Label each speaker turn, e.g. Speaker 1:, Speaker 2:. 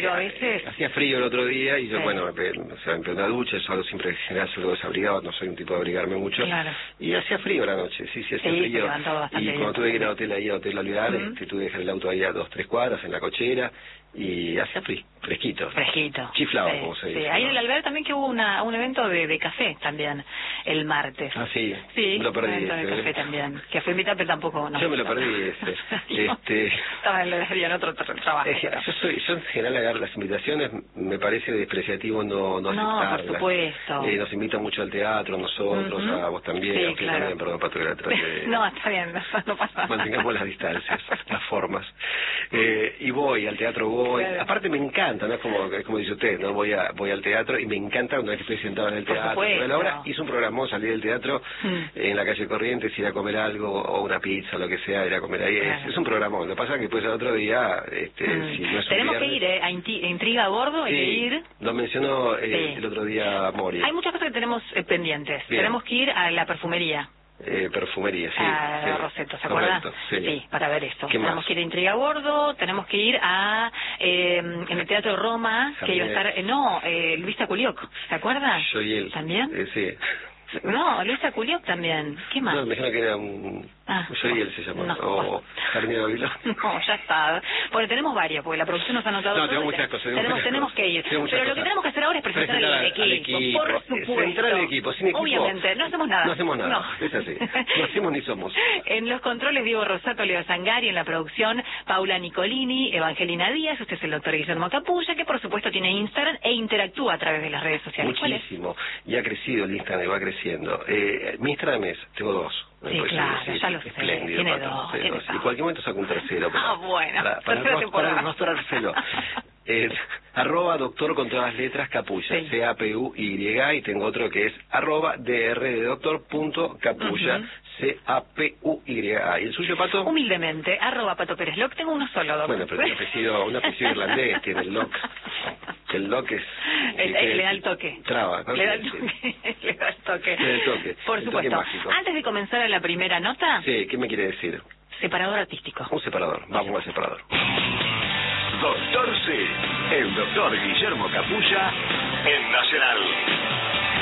Speaker 1: pero a veces...
Speaker 2: Hacía frío el otro día y yo,
Speaker 1: Sí.
Speaker 2: bueno, me pegué una ducha, yo algo siempre en general soy algo desabrigado, no soy un tipo de abrigarme mucho.
Speaker 1: Claro.
Speaker 2: Y hacía frío la noche, sí, hacía
Speaker 1: Sí,
Speaker 2: frío.
Speaker 1: se levantó bastante
Speaker 2: Y
Speaker 1: bien.
Speaker 2: cuando tuve que ir al hotel ahí, al Hotel Alvear, tuve que dejar el auto ahí a 2-3 cuadras en la cochera y hacía fresquito.
Speaker 1: Fresquito.
Speaker 2: Chiflado,
Speaker 1: Sí,
Speaker 2: como se
Speaker 1: sí.
Speaker 2: dice.
Speaker 1: Ahí
Speaker 2: ¿no?
Speaker 1: en el Alvear también que hubo un evento de café también, el martes.
Speaker 2: Ah, sí,
Speaker 1: Sí,
Speaker 2: me lo perdí
Speaker 1: un evento de
Speaker 2: ese,
Speaker 1: café también, que fue invitado pero tampoco... No,
Speaker 2: yo me lo perdí ese.
Speaker 1: Estaba en otro trabajo.
Speaker 2: Yo en general agarro las invitaciones, me parece despreciativo no aceptarlas.
Speaker 1: Por supuesto.
Speaker 2: Nos invitan mucho al teatro, nosotros, a vos también,
Speaker 1: Sí,
Speaker 2: a usted
Speaker 1: claro.
Speaker 2: también, perdón, Pato, que la trate de...
Speaker 1: No, está bien, no pasa nada.
Speaker 2: Mantengamos las distancias, las formas. Y voy, al teatro voy.
Speaker 1: Claro.
Speaker 2: Aparte me encanta, ¿no? Es como dice usted, ¿no? Voy al teatro y me encanta una vez que estoy sentado en el
Speaker 1: Por
Speaker 2: teatro.
Speaker 1: supuesto.
Speaker 2: Porque ahora hice un programón, salí del teatro en la calle Corrientes, ir a comer algo, o una pizza, lo que sea, ir a comer ahí.
Speaker 1: Claro.
Speaker 2: Es un programón. Lo que pasa es que después al otro día, si no es un
Speaker 1: Tenemos que
Speaker 2: viernes,
Speaker 1: ir, a Intriga a Bordo, hay que ir.
Speaker 2: lo mencionó
Speaker 1: Sí.
Speaker 2: el otro día Mori.
Speaker 1: Hay muchas cosas que tenemos pendientes.
Speaker 2: Bien.
Speaker 1: Tenemos que ir a la perfumería.
Speaker 2: Perfumería, sí.
Speaker 1: A
Speaker 2: sí.
Speaker 1: Roseto, ¿se acuerda?
Speaker 2: Correcto, sí.
Speaker 1: Para ver esto.
Speaker 2: ¿Qué
Speaker 1: Tenemos
Speaker 2: más?
Speaker 1: que ir a Intriga a Bordo, tenemos que ir a en el Teatro Roma, que iba a estar, Luisa Culioc, ¿se acuerda?
Speaker 2: Yo y él.
Speaker 1: ¿También?
Speaker 2: Sí.
Speaker 1: No, Luisa Culioc también. ¿Qué más?
Speaker 2: No, me imagino que era un... Yo y él se llama.
Speaker 1: No,
Speaker 2: o Jardín de Babilón.
Speaker 1: No, ya está. Porque tenemos varias, porque la producción nos ha anotado.
Speaker 2: No, tengo
Speaker 1: todo.
Speaker 2: muchas cosas.
Speaker 1: Tenemos que ir.
Speaker 2: Tengo muchas
Speaker 1: Pero lo que
Speaker 2: cosas.
Speaker 1: tenemos que hacer ahora es presentar al equipo. Por supuesto.
Speaker 2: Centrar el equipo. Sin equipo.
Speaker 1: Obviamente, no hacemos nada.
Speaker 2: No hacemos nada.
Speaker 1: No.
Speaker 2: Es así. No hacemos ni somos.
Speaker 1: En los controles, Diego Rosato, Leo Zangari. En la producción, Paula Nicolini, Evangelina Díaz. Usted es el doctor Guillermo Capulla, que por supuesto tiene Instagram e interactúa a través de las redes sociales. ¿Cuál es?
Speaker 2: Muchísimo. Y ha crecido el Instagram y va creciendo. Mi Instagram tengo 2.
Speaker 1: Sí, claro, ya lo sé.
Speaker 2: Espléndido,
Speaker 1: Tiene
Speaker 2: Pato,
Speaker 1: dos.
Speaker 2: sí,
Speaker 1: Tiene
Speaker 2: dos. Y
Speaker 1: dos.
Speaker 2: en cualquier momento saco un tercero.
Speaker 1: Bueno.
Speaker 2: Para
Speaker 1: temporada.
Speaker 2: mostrárselo. @doctor con todas las letras Capulla,
Speaker 1: Sí.
Speaker 2: CAPUY, y tengo otro que es @drdoctor.capulla, CAPUY. ¿Y el suyo, Pato?
Speaker 1: Humildemente, @Pato Pérez Loc. Tengo uno solo, doctor.
Speaker 2: Bueno, pero un apellido irlandés, tiene el Loc. El Loc es...
Speaker 1: Le da el toque.
Speaker 2: Traba. ¿No?
Speaker 1: Le da el toque. Le da el toque.
Speaker 2: Le da el toque.
Speaker 1: Por
Speaker 2: El
Speaker 1: supuesto.
Speaker 2: toque mágico.
Speaker 1: Antes de comenzar a la primera nota,
Speaker 2: Sí, ¿qué me quiere decir?
Speaker 1: separador artístico.
Speaker 2: Un separador. Vamos al separador.
Speaker 3: Doctor C, el doctor Guillermo Capulla en Nacional.